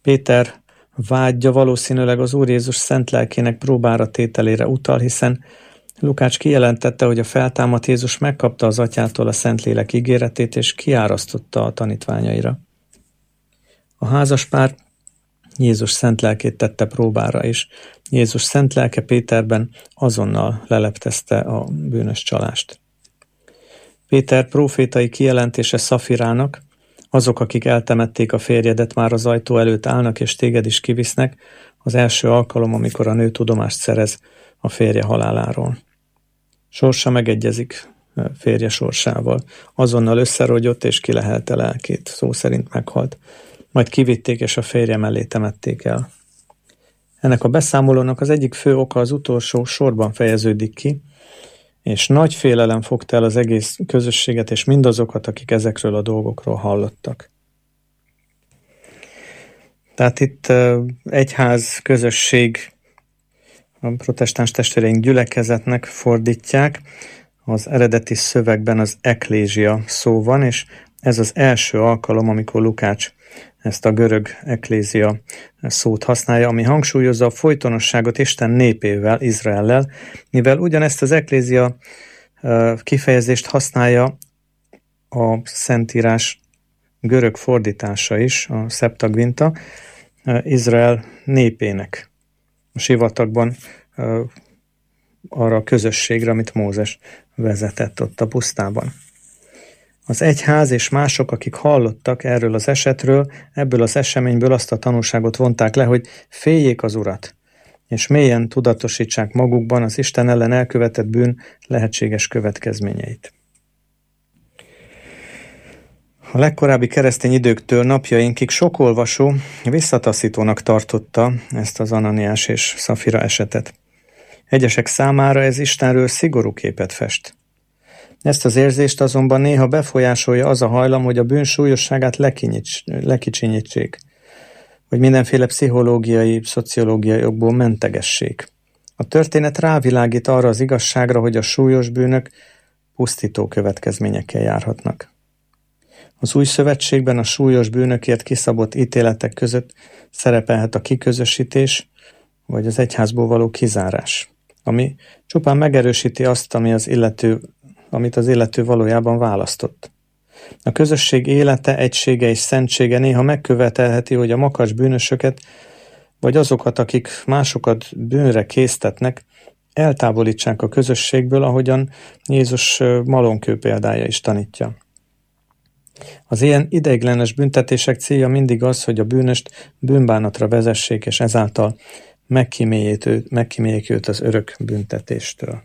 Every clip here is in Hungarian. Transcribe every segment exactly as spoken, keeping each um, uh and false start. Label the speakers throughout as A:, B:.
A: Péter vágya valószínűleg az Úr Jézus szent lelkének próbára tételére utal, hiszen Lukács kijelentette, hogy a feltámadt Jézus megkapta az atyától a Szentlélek ígéretét, és kiárasztotta a tanítványaira. A házaspár Jézus szent lelkét tette próbára, és Jézus szent lelke Péterben azonnal leleptezte a bűnös csalást. Péter prófétai kijelentése Szafirának: azok, akik eltemették a férjedet, már az ajtó előtt állnak, és téged is kivisznek, az első alkalom, amikor a nő tudomást szerez a férje haláláról. Sorsa megegyezik férje sorsával. Azonnal összerogyott, és kilehelte lelkét, szó szerint meghalt. Majd kivitték, és a férje mellé temették el. Ennek a beszámolónak az egyik fő oka az utolsó sorban fejeződik ki, és nagy félelem fogta el az egész közösséget, és mindazokat, akik ezekről a dolgokról hallottak. Tehát itt egyház, közösség, a protestáns testvéreink gyülekezetnek fordítják, az eredeti szövegben az eklézia szó van, és ez az első alkalom, amikor Lukács ezt a görög eklézia szót használja, ami hangsúlyozza a folytonosságot Isten népével, Izraellel, mivel ugyanezt az eklézia kifejezést használja a Szentírás görög fordítása is, a Septuaginta, Izrael népének. A sivatagban arra a közösségre, amit Mózes vezetett ott a pusztában. Az egyház és mások, akik hallottak erről az esetről, ebből az eseményből azt a tanulságot vonták le, hogy féljék az Urat, és mélyen tudatosítsák magukban az Isten ellen elkövetett bűn lehetséges következményeit. A legkorábbi keresztény időktől napjainkig sok olvasó visszataszítónak tartotta ezt az Ananiás és Szafira esetet. Egyesek számára ez Istenről szigorú képet fest. Ezt az érzést azonban néha befolyásolja az a hajlam, hogy a bűn súlyosságát lekicsinyítsék, vagy mindenféle pszichológiai, szociológiai okból mentegessék. A történet rávilágít arra az igazságra, hogy a súlyos bűnök pusztító következményekkel járhatnak. Az új szövetségben a súlyos bűnökért kiszabott ítéletek között szerepelhet a kiközösítés, vagy az egyházból való kizárás, ami csupán megerősíti azt, ami az illető, amit az illető valójában választott. A közösség élete, egysége és szentsége néha megkövetelheti, hogy a makacs bűnösöket, vagy azokat, akik másokat bűnre késztetnek, eltávolítsák a közösségből, ahogyan Jézus malonkő példája is tanítja. Az ilyen ideiglenes büntetések célja mindig az, hogy a bűnöst bűnbánatra vezessék, és ezáltal megkíméljék őt az örök büntetéstől.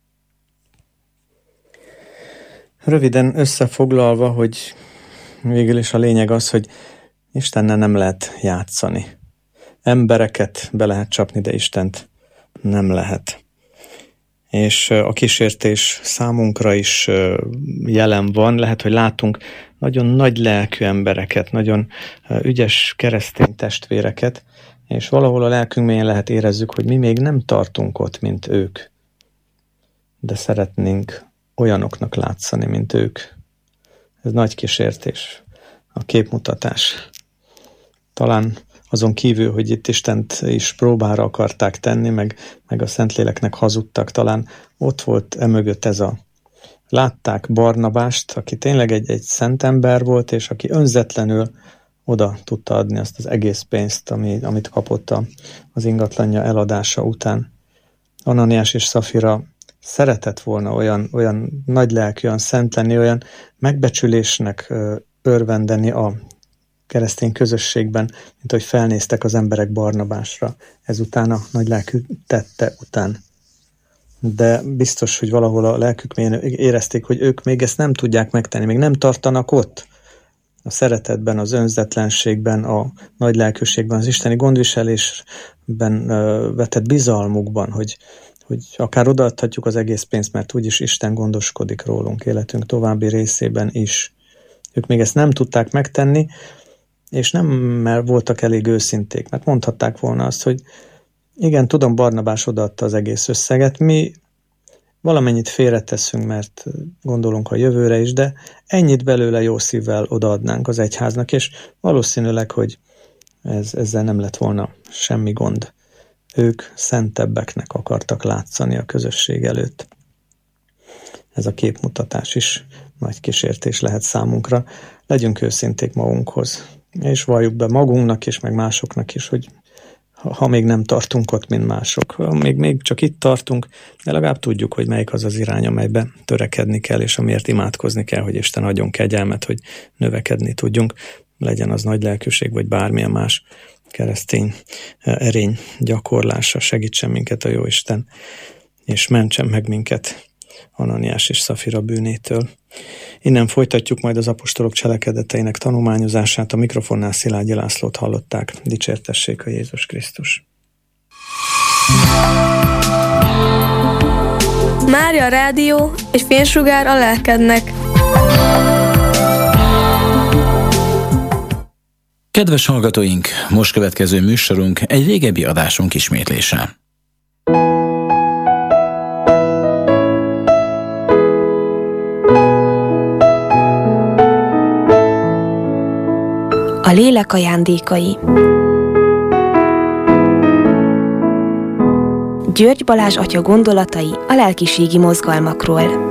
A: Röviden összefoglalva, hogy végül is a lényeg az, hogy Istennel nem lehet játszani. Embereket be lehet csapni, de Istent nem lehet. És a kísértés számunkra is jelen van. Lehet, hogy látunk nagyon nagy lelkű embereket, nagyon ügyes keresztény testvéreket, és valahol a lelkünk mélyén lehet érezzük, hogy mi még nem tartunk ott, mint ők. De szeretnénk olyanoknak látszani, mint ők. Ez nagy kísértés, a képmutatás. Talán azon kívül, hogy itt Istent is próbára akarták tenni, meg, meg a Szentléleknek hazudtak, talán ott volt emögött ez a... Látták Barnabást, aki tényleg egy, egy szent ember volt, és aki önzetlenül oda tudta adni azt az egész pénzt, ami, amit kapott az ingatlanja eladása után. Ananiás és Szafira szeretett volna olyan, olyan nagy lelkű, olyan szent lenni, olyan megbecsülésnek örvendeni a keresztény közösségben, mint hogy felnéztek az emberek Barnabásra, ezután a nagy lelkű tette után. De biztos, hogy valahol a lelkük mélyen érezték, hogy ők még ezt nem tudják megtenni, még nem tartanak ott a szeretetben, az önzetlenségben, a nagy lelkűségben, az isteni gondviselésben vetett bizalmukban, hogy, hogy akár odaadhatjuk az egész pénzt, mert úgyis Isten gondoskodik rólunk életünk további részében is. Ők még ezt nem tudták megtenni, és nem mert voltak elég őszinték, mert mondhatták volna azt, hogy igen, tudom, Barnabás odaadta az egész összeget, mi valamennyit félreteszünk, mert gondolunk a jövőre is, de ennyit belőle jó szívvel odaadnánk az egyháznak, és valószínűleg, hogy ez, ezzel nem lett volna semmi gond. Ők szentebbeknek akartak látszani a közösség előtt. Ez a képmutatás is nagy kísértés lehet számunkra. Legyünk őszinték magunkhoz, és valljuk be magunknak is, meg másoknak is, hogy ha, ha még nem tartunk ott, mint mások, még, még csak itt tartunk, de legalább tudjuk, hogy melyik az az irány, amelybe törekedni kell, és amiért imádkozni kell, hogy Isten adjon kegyelmet, hogy növekedni tudjunk, legyen az nagy lelkűség, vagy bármilyen más keresztény erény gyakorlása. Segítsen minket a Jóisten, és mentsen meg minket Ananiás és Szafira bűnétől. Innen folytatjuk majd az apostolok cselekedeteinek tanulmányozását. A mikrofonnál Szilágyi Lászlót hallották. Dicsértessék a Jézus Krisztus.
B: Mária Rádió és fénysugár a lelkednek.
C: Kedves hallgatóink, most következő műsorunk egy régebbi adásunk ismétlése.
D: A lélek ajándékai. György Balázs atya gondolatai a lelkiségi mozgalmakról.